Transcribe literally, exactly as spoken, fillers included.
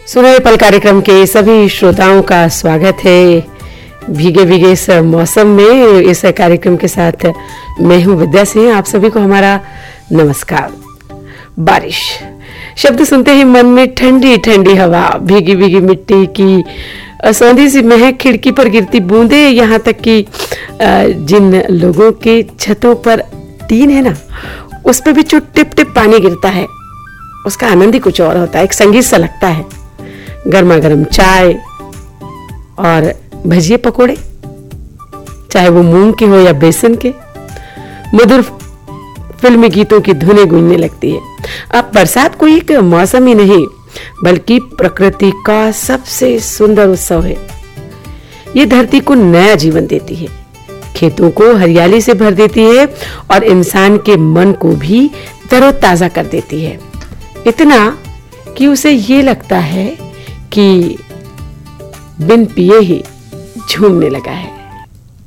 सुनहरे पल कार्यक्रम के सभी श्रोताओं का स्वागत है। भीगे भीगे इस मौसम में इस कार्यक्रम के साथ मैं हूं विद्या सिंह। आप सभी को हमारा नमस्कार। बारिश शब्द सुनते ही मन में ठंडी ठंडी हवा, भीगी भीगी मिट्टी की सौंधी सी महक, खिड़की पर गिरती बूंदे, यहाँ तक कि जिन लोगों के छतों पर टीन है ना, उस पर भी जो टिप टिप पानी गिरता है, उसका आनंद ही कुछ और होता है। एक संगीत सा लगता है। गर्मा गर्म चाय और भजिए पकोड़े, चाहे वो मूंग के हो या बेसन के, मधुर फिल्मी गीतों की धुनें गूंजने लगती है। अब बरसात कोई एक मौसम ही नहीं, बल्कि प्रकृति का सबसे सुंदर उत्सव है। ये धरती को नया जीवन देती है, खेतों को हरियाली से भर देती है और इंसान के मन को भी तरोताजा कर देती है। इतना कि उसे ये लगता है कि बिन पिए ही झूमने लगा है।